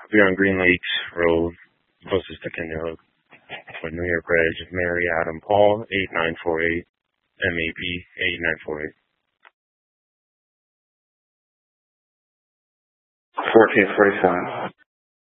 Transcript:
We're on Green Lakes Road, closest to Kennewick, with New York Reg, Mary Adam Paul, 8948, MAP 8948. 1447.